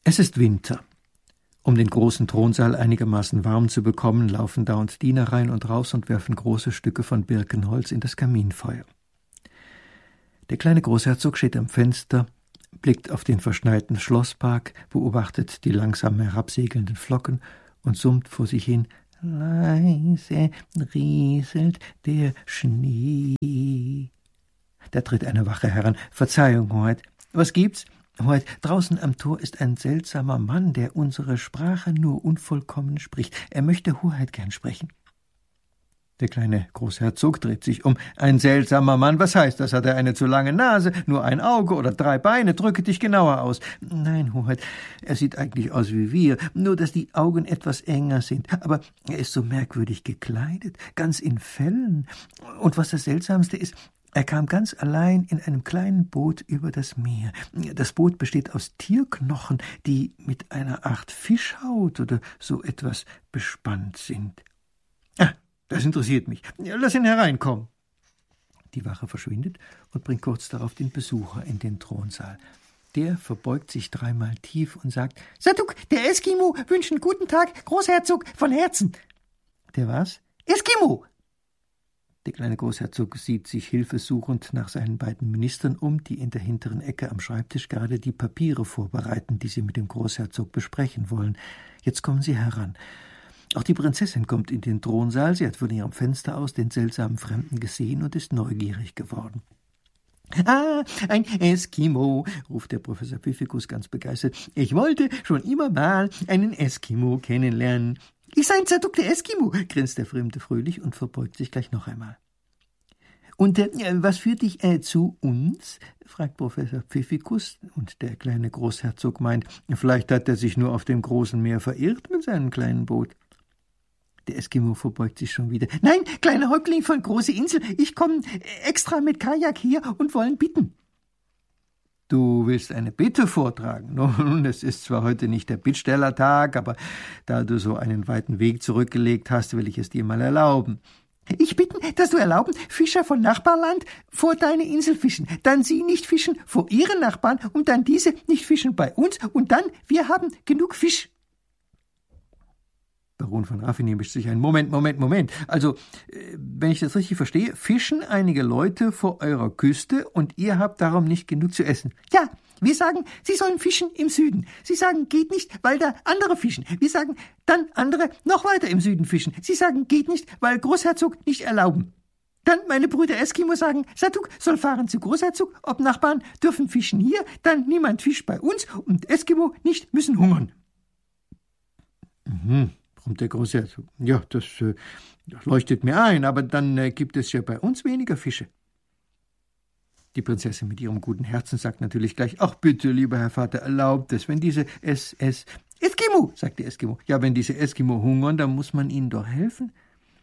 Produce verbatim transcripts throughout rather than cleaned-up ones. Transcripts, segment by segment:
Es ist Winter. Um den großen Thronsaal einigermaßen warm zu bekommen, laufen dauernd Diener rein und raus und werfen große Stücke von Birkenholz in das Kaminfeuer. Der kleine Großherzog steht am Fenster, blickt auf den verschneiten Schlosspark, beobachtet die langsam herabsegelnden Flocken und summt vor sich hin: »Leise rieselt der Schnee.« Da tritt eine Wache heran. »Verzeihung, Hoheit, was gibt's?« »Hoheit, draußen am Tor ist ein seltsamer Mann, der unsere Sprache nur unvollkommen spricht. Er möchte Hoheit gern sprechen.« Der kleine Großherzog dreht sich um. »Ein seltsamer Mann, was heißt das? Hat er eine zu lange Nase, nur ein Auge oder drei Beine? Drücke dich genauer aus.« »Nein, Hoheit, er sieht eigentlich aus wie wir, nur dass die Augen etwas enger sind. Aber er ist so merkwürdig gekleidet, ganz in Fellen. Und was das Seltsamste ist, er kam ganz allein in einem kleinen Boot über das Meer. Das Boot besteht aus Tierknochen, die mit einer Art Fischhaut oder so etwas bespannt sind.« »Ah, das interessiert mich. Lass ihn hereinkommen.« Die Wache verschwindet und bringt kurz darauf den Besucher in den Thronsaal. Der verbeugt sich dreimal tief und sagt: »Saduk, der Eskimo, wünschen guten Tag, Großherzog, von Herzen.« »Der was?« »Eskimo.« Der kleine Großherzog sieht sich hilfesuchend nach seinen beiden Ministern um, die in der hinteren Ecke am Schreibtisch gerade die Papiere vorbereiten, die sie mit dem Großherzog besprechen wollen. Jetzt kommen sie heran. Auch die Prinzessin kommt in den Thronsaal. Sie hat von ihrem Fenster aus den seltsamen Fremden gesehen und ist neugierig geworden. »Ah, ein Eskimo«, ruft der Professor Pfiffikus ganz begeistert. »Ich wollte schon immer mal einen Eskimo kennenlernen.« »Ich sei ein Zaduk, der Eskimo«, grinst der Fremde fröhlich und verbeugt sich gleich noch einmal. »Und äh, was führt dich äh, zu uns?« fragt Professor Pfiffikus, und der kleine Großherzog meint, vielleicht hat er sich nur auf dem großen Meer verirrt mit seinem kleinen Boot. Der Eskimo verbeugt sich schon wieder. »Nein, kleiner Häuptling von Große Insel, ich komme extra mit Kajak hier und wollen bitten.« »Du willst eine Bitte vortragen? Nun, es ist zwar heute nicht der Bittstellertag, aber da du so einen weiten Weg zurückgelegt hast, will ich es dir mal erlauben.« »Ich bitten, dass du erlauben, Fischer von Nachbarland vor deine Insel fischen, dann sie nicht fischen vor ihren Nachbarn und dann diese nicht fischen bei uns und dann wir haben genug Fisch.« Baron von Raffiné mischt sich ein. »Moment, Moment, Moment. Also, wenn ich das richtig verstehe, fischen einige Leute vor eurer Küste und ihr habt darum nicht genug zu essen.« »Ja, wir sagen, sie sollen fischen im Süden. Sie sagen, geht nicht, weil da andere fischen. Wir sagen, dann andere noch weiter im Süden fischen. Sie sagen, geht nicht, weil Großherzog nicht erlauben. Dann meine Brüder Eskimo sagen, Saduk soll fahren zu Großherzog, ob Nachbarn dürfen fischen hier, dann niemand fischt bei uns und Eskimo nicht müssen hungern.« Mhm. Brummt der Großherzog. »Ja, das, äh, das leuchtet mir ein, aber dann äh, gibt es ja bei uns weniger Fische.« Die Prinzessin mit ihrem guten Herzen sagt natürlich gleich, »Ach bitte, lieber Herr Vater, erlaubt es, wenn diese S S Eskimo«, sagt der Eskimo. »Ja, wenn diese Eskimo hungern, dann muss man ihnen doch helfen.«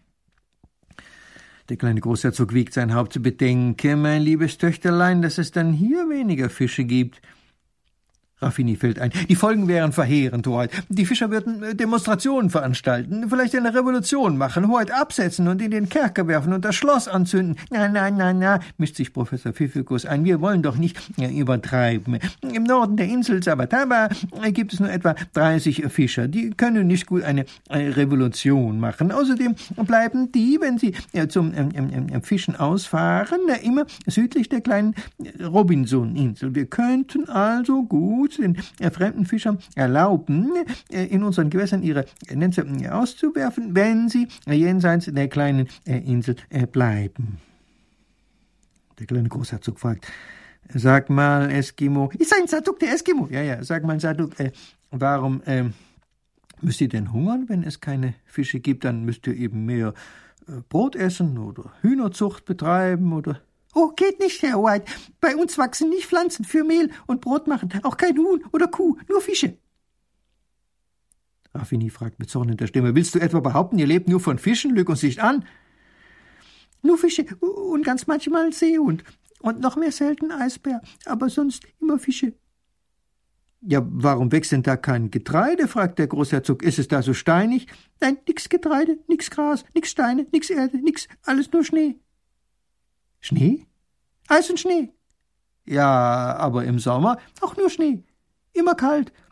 Der kleine Großherzog wiegt sein Haupt. »Bedenke, mein liebes Töchterlein, dass es dann hier weniger Fische gibt.« Raffiné fällt ein. »Die Folgen wären verheerend, Hoheit. Die Fischer würden Demonstrationen veranstalten, vielleicht eine Revolution machen, Hoheit absetzen und in den Kerker werfen und das Schloss anzünden.« »Nein, nein, nein, nein«, mischt sich Professor Pfiffikus ein, »wir wollen doch nicht ja, übertreiben. Im Norden der Insel Sabataba gibt es nur etwa dreißig Fischer. Die können nicht gut eine, eine Revolution machen. Außerdem bleiben die, wenn sie ja, zum ähm, ähm, Fischen ausfahren, ja, immer südlich der kleinen Robinson-Insel. Wir könnten also gut den äh, fremden Fischern erlauben, äh, in unseren Gewässern ihre Netze äh, auszuwerfen, wenn sie äh, jenseits der kleinen äh, Insel äh, bleiben.« Der kleine Großherzog fragt, »Sag mal, Eskimo...« »Ist ein Saduk, der Eskimo.« »Ja, ja, sag mal, Saduk, äh, warum äh, müsst ihr denn hungern, wenn es keine Fische gibt? Dann müsst ihr eben mehr äh, Brot essen oder Hühnerzucht betreiben oder...« »Oh, geht nicht, Herr Hoheit. Bei uns wachsen nicht Pflanzen für Mehl und Brot machen, auch kein Huhn oder Kuh, nur Fische.« Raffiné fragt mit zornender Stimme, »Willst du etwa behaupten, ihr lebt nur von Fischen? Lüg uns nicht an.« »Nur Fische und ganz manchmal Seehund und noch mehr selten Eisbär, aber sonst immer Fische.« »Ja, warum wächst denn da kein Getreide?« fragt der Großherzog. »Ist es da so steinig?« »Nein, nix Getreide, nix Gras, nix Steine, nix Erde, nix, alles nur Schnee.« »Schnee? Eis und Schnee.« »Ja, aber im Sommer auch nur Schnee. Immer kalt.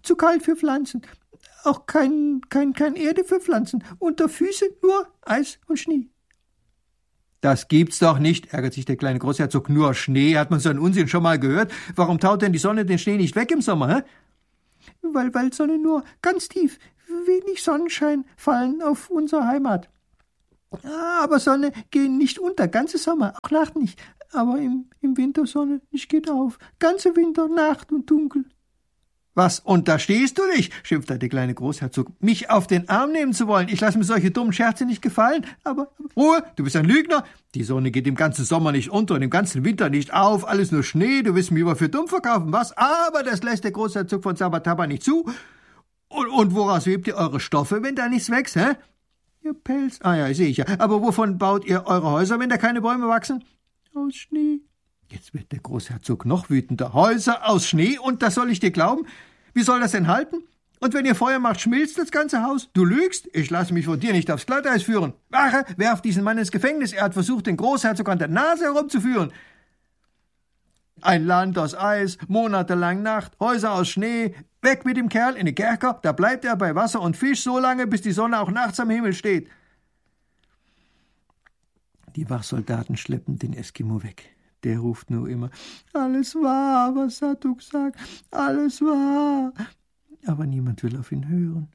zu kalt für Pflanzen. Auch kein, kein, kein Erde für Pflanzen. Unter Füße nur Eis und Schnee. Das gibt's doch nicht, ärgert sich der kleine Großherzog. Nur Schnee, hat man so einen Unsinn schon mal gehört? Warum taut denn die Sonne den Schnee nicht weg im Sommer, hä? Weil, weil Sonne nur ganz tief, wenig Sonnenschein fallen auf unsere Heimat. Aber Sonne gehen nicht unter, ganze Sommer, auch Nacht nicht. Aber im, im Winter Sonne nicht geht auf. Ganze Winter, Nacht und dunkel. Was, unterstehst du dich? schimpfte der kleine Großherzog. Mich auf den Arm nehmen zu wollen? Ich lasse mir solche dummen Scherze nicht gefallen. Aber, aber Ruhe, du bist ein Lügner. Die Sonne geht im ganzen Sommer nicht unter und im ganzen Winter nicht auf. Alles nur Schnee, du willst mich aber für dumm verkaufen, was? Aber das lässt der Großherzog von Sabataba nicht zu. Und, und woraus webt ihr eure Stoffe, wenn da nichts wächst, hä? Ihr Pelz. Ah ja, sehe ich ja. Aber wovon baut ihr eure Häuser, wenn da keine Bäume wachsen? Aus Schnee. Jetzt wird der Großherzog noch wütender. Häuser aus Schnee, und das soll ich dir glauben? Wie soll das denn halten? Und wenn ihr Feuer macht, schmilzt das ganze Haus? Du lügst? Ich lasse mich von dir nicht aufs Glatteis führen. Wache, werf diesen Mann ins Gefängnis. Er hat versucht, den Großherzog an der Nase herumzuführen. Ein Land aus Eis, monatelang Nacht, Häuser aus Schnee. Weg mit dem Kerl in den Kerker. Da bleibt er bei Wasser und Fisch so lange, bis die Sonne auch nachts am Himmel steht. Die Wachsoldaten schleppen den Eskimo weg. Der ruft nur immer, alles wahr, was Zatuk sagt, alles wahr. Aber niemand will auf ihn hören.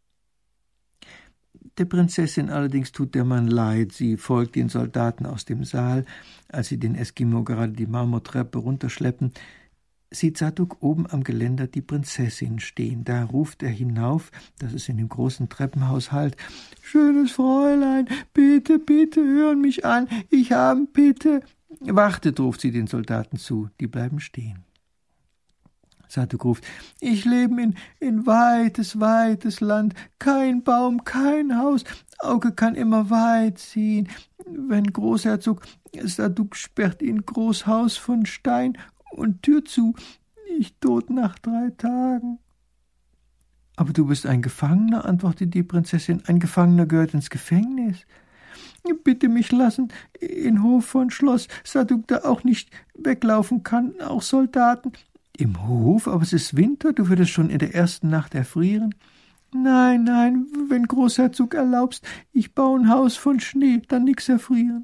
Der Prinzessin allerdings tut der Mann leid. Sie folgt den Soldaten aus dem Saal. Als sie den Eskimo gerade die Marmortreppe runterschleppen, sieht Zatuk oben am Geländer die Prinzessin stehen. Da ruft er hinauf, dass es in dem großen Treppenhaus hallt. »Schönes Fräulein, bitte, bitte, hören mich an, ich habe bitte.« »Wartet«, ruft sie den Soldaten zu, die bleiben stehen. Zatuk ruft, »Ich lebe in, in weites, weites Land, kein Baum, kein Haus, Auge kann immer weit ziehen. Wenn Großherzog, Zatuk sperrt ihn Großhaus von Stein und Tür zu, ich tot nach drei Tagen.« »Aber du bist ein Gefangener«, antwortet die Prinzessin, »ein Gefangener gehört ins Gefängnis. Bitte mich lassen, in Hof von Schloss, Zatuk da auch nicht weglaufen kann, auch Soldaten.« »Im Hof? Aber es ist Winter, du würdest schon in der ersten Nacht erfrieren.« »Nein, nein, wenn Großherzog erlaubst, ich baue ein Haus von Schnee, dann nix erfrieren.«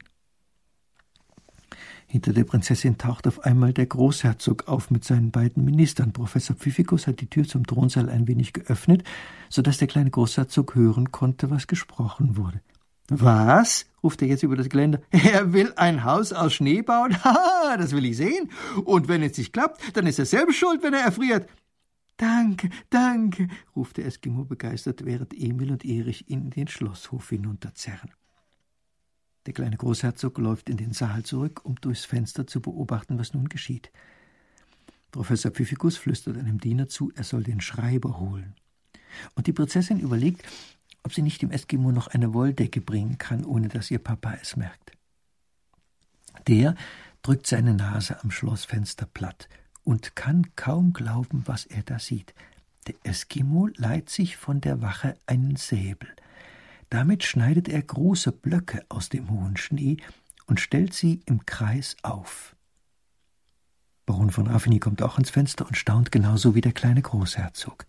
Hinter der Prinzessin taucht auf einmal der Großherzog auf mit seinen beiden Ministern. Professor Pfiffikus hat die Tür zum Thronsaal ein wenig geöffnet, so dass der kleine Großherzog hören konnte, was gesprochen wurde. »Was?« ruft er jetzt über das Geländer. »Er will ein Haus aus Schnee bauen? Haha, das will ich sehen. Und wenn es nicht klappt, dann ist er selbst schuld, wenn er erfriert.« »Danke, danke«, ruft der Eskimo begeistert, während Emil und Erich ihn in den Schlosshof hinunterzerren. Der kleine Großherzog läuft in den Saal zurück, um durchs Fenster zu beobachten, was nun geschieht. Professor Pfiffikus flüstert einem Diener zu, er soll den Schreiber holen. Und die Prinzessin überlegt, ob sie nicht dem Eskimo noch eine Wolldecke bringen kann, ohne dass ihr Papa es merkt. Der drückt seine Nase am Schlossfenster platt und kann kaum glauben, was er da sieht. Der Eskimo leiht sich von der Wache einen Säbel. Damit schneidet er große Blöcke aus dem hohen Schnee und stellt sie im Kreis auf. Baron von Raffeny kommt auch ans Fenster und staunt genauso wie der kleine Großherzog.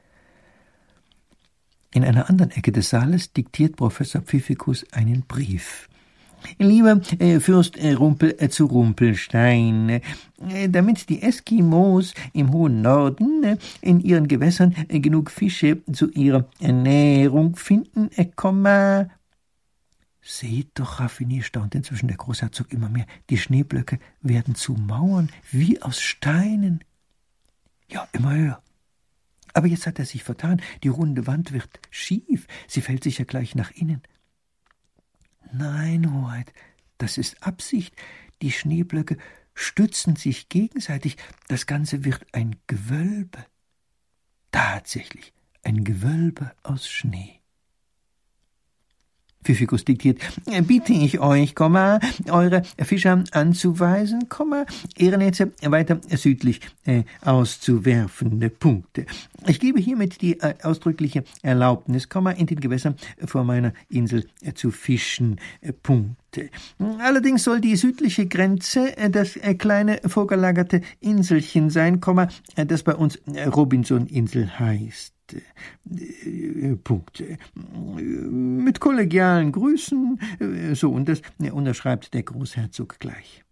In einer anderen Ecke des Saales diktiert Professor Pfiffikus einen Brief. »Lieber äh, Fürst äh, Rumpel äh, zu Rumpelstein, äh, damit die Eskimos im hohen Norden äh, in ihren Gewässern äh, genug Fische zu ihrer Ernährung finden, äh, Komma.« »Seht doch«, Raffiny, staunt inzwischen der Großherzog immer mehr, »die Schneeblöcke werden zu Mauern, wie aus Steinen.« »Ja, immer höher. Aber jetzt hat er sich vertan, die runde Wand wird schief, sie fällt sicher gleich nach innen.« »Nein, Hoheit, das ist Absicht. Die Schneeblöcke stützen sich gegenseitig. Das Ganze wird ein Gewölbe. Tatsächlich, ein Gewölbe aus Schnee.« Pfiffikus diktiert: Bitte ich euch, Komma, eure Fischer anzuweisen, Komma, ihre Netze weiter südlich äh, auszuwerfen. Punkte. Ich gebe hiermit die äh, ausdrückliche Erlaubnis, Komma, in den Gewässern vor meiner Insel äh, zu fischen. Äh, Punkte. Allerdings soll die südliche Grenze äh, das äh, kleine vorgelagerte Inselchen sein, Komma, äh, das bei uns äh, Robinson-Insel heißt. Punkte. Mit kollegialen Grüßen, so, und das unterschreibt der Großherzog gleich.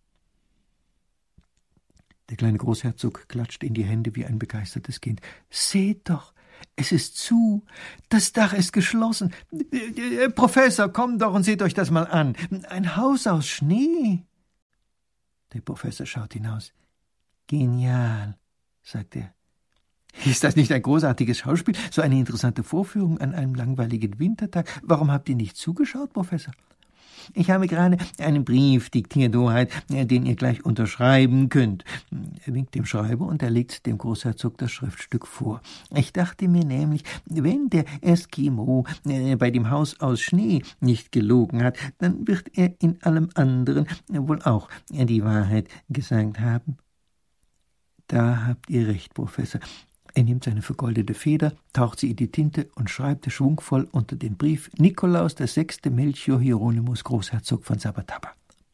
Der kleine Großherzog klatscht in die Hände wie ein begeistertes Kind. Seht doch, es ist zu, das Dach ist geschlossen. Professor, kommt doch und seht euch das mal an. Ein Haus aus Schnee. Der Professor schaut hinaus. Genial, sagt er. Ist das nicht ein großartiges Schauspiel? So eine interessante Vorführung an einem langweiligen Wintertag. Warum habt ihr nicht zugeschaut, Professor? Ich habe gerade einen Brief diktiert, Hoheit, den ihr gleich unterschreiben könnt. Er winkt dem Schreiber und er legt dem Großherzog das Schriftstück vor. Ich dachte mir nämlich, wenn der Eskimo bei dem Haus aus Schnee nicht gelogen hat, dann wird er in allem anderen wohl auch die Wahrheit gesagt haben. Da habt ihr recht, Professor. Er nimmt seine vergoldete Feder, taucht sie in die Tinte und schreibt schwungvoll unter den Brief: Nikolaus der Sechste Melchior Hieronymus, Großherzog von Sabataba.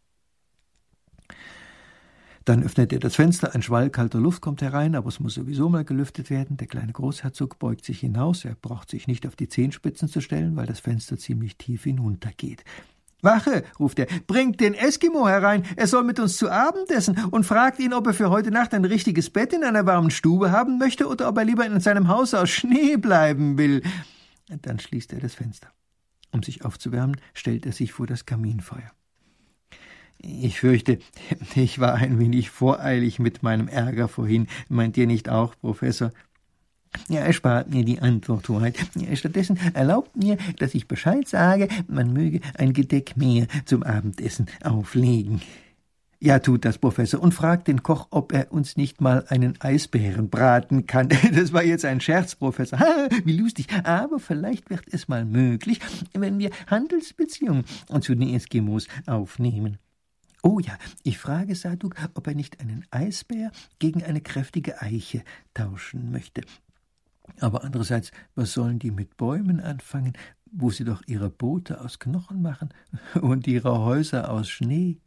Dann öffnet er das Fenster, ein Schwall kalter Luft kommt herein, aber es muss sowieso mal gelüftet werden. Der kleine Großherzog beugt sich hinaus, er braucht sich nicht auf die Zehenspitzen zu stellen, weil das Fenster ziemlich tief hinuntergeht. »Wache«, ruft er, »bringt den Eskimo herein, er soll mit uns zu Abend essen, und fragt ihn, ob er für heute Nacht ein richtiges Bett in einer warmen Stube haben möchte oder ob er lieber in seinem Haus aus Schnee bleiben will.« Dann schließt er das Fenster. Um sich aufzuwärmen, stellt er sich vor das Kaminfeuer. »Ich fürchte, ich war ein wenig voreilig mit meinem Ärger vorhin. Meint ihr nicht auch, Professor?« Ja, erspart mir die Antwort, Hoheit. Stattdessen erlaubt mir, dass ich Bescheid sage, man möge ein Gedeck mehr zum Abendessen auflegen. Ja, tut das, Professor, und fragt den Koch, ob er uns nicht mal einen Eisbären braten kann. Das war jetzt ein Scherz, Professor. Ha, wie lustig. Aber vielleicht wird es mal möglich, wenn wir Handelsbeziehungen zu den Eskimos aufnehmen. Oh ja, ich frage Saduk, ob er nicht einen Eisbär gegen eine kräftige Eiche tauschen möchte. Aber andererseits, was sollen die mit Bäumen anfangen, wo sie doch ihre Boote aus Knochen machen und ihre Häuser aus Schnee?